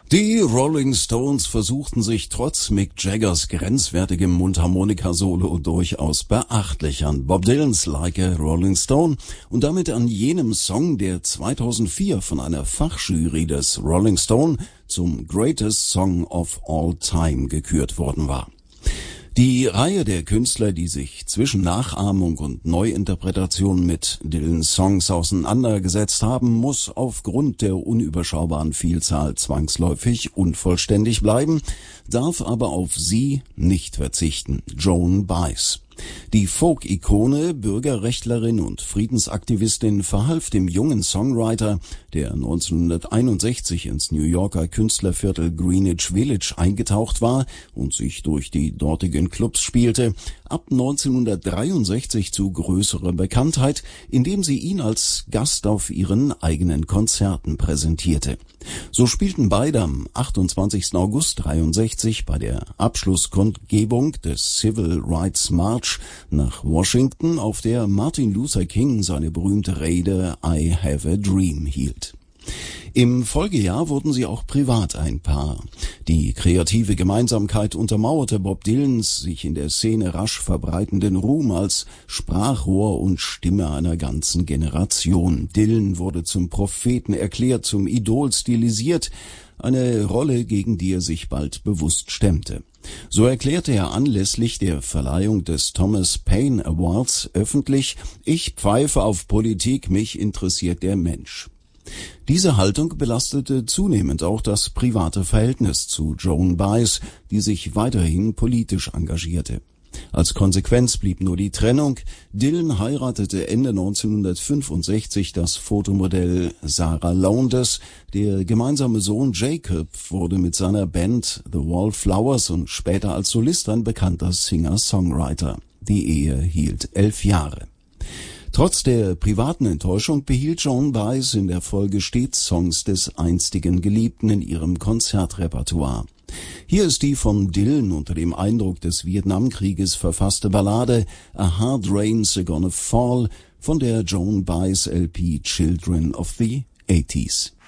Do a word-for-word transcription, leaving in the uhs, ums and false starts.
Die Rolling Stones versuchten sich trotz Mick Jaggers grenzwertigem Mundharmonika-Solo durchaus beachtlich an Bob Dylans Like a Rolling Stone und damit an jenem Song, der zweitausendvier von einer Fachjury des Rolling Stone zum Greatest Song of All Time gekürt worden war. Die Reihe der Künstler, die sich zwischen Nachahmung und Neuinterpretation mit Dylans Songs auseinandergesetzt haben, muss aufgrund der unüberschaubaren Vielzahl zwangsläufig unvollständig bleiben, darf aber auf sie nicht verzichten: Joan Baez. Die Folk-Ikone, Bürgerrechtlerin und Friedensaktivistin verhalf dem jungen Songwriter, der neunzehnhunderteinundsechzig ins New Yorker Künstlerviertel Greenwich Village eingetaucht war und sich durch die dortigen Clubs spielte, ab neunzehnhundertdreiundsechzig zu größerer Bekanntheit, indem sie ihn als Gast auf ihren eigenen Konzerten präsentierte. So spielten beide am achtundzwanzigsten August dreiundsechzig bei der Abschlusskundgebung des Civil Rights March nach Washington, auf der Martin Luther King seine berühmte Rede I Have a Dream hielt. Im Folgejahr wurden sie auch privat ein Paar. Die kreative Gemeinsamkeit untermauerte Bob Dylans sich in der Szene rasch verbreitenden Ruhm als Sprachrohr und Stimme einer ganzen Generation. Dylan wurde zum Propheten erklärt, zum Idol stilisiert, eine Rolle, gegen die er sich bald bewusst stemmte. So erklärte er anlässlich der Verleihung des Thomas Paine Awards öffentlich: Ich pfeife auf Politik, mich interessiert der Mensch. Diese Haltung belastete zunehmend auch das private Verhältnis zu Joan Baez, die sich weiterhin politisch engagierte. Als Konsequenz blieb nur die Trennung. Dylan heiratete Ende neunzehnhundertfünfundsechzig das Fotomodell Sarah Lowndes. Der gemeinsame Sohn Jacob wurde mit seiner Band The Wallflowers und später als Solist ein bekannter Singer-Songwriter. Die Ehe hielt elf Jahre. Trotz der privaten Enttäuschung behielt Joan Baez in der Folge stets Songs des einstigen Geliebten in ihrem Konzertrepertoire. Hier ist die von Dylan unter dem Eindruck des Vietnamkrieges verfasste Ballade A Hard Rain's Gonna Fall von der Joan Baez L P Children of the eighties.